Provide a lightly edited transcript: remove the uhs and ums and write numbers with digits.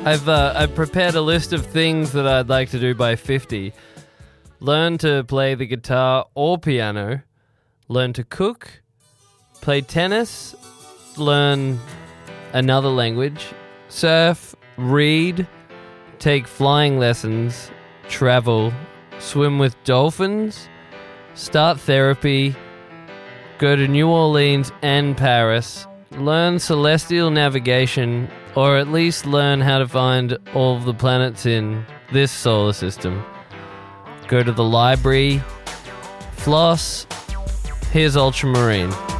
I've prepared a list of things that I'd like to do by 50. Learn to play the guitar or piano. Learn to cook. Play tennis. Learn another language. Surf. Read. Take flying lessons. Travel. Swim with dolphins. Start therapy. Go to New Orleans and Paris. Learn celestial navigation, or at least learn how to find all of the planets in this solar system. Go to the library. Floss. Here's Ultramarine.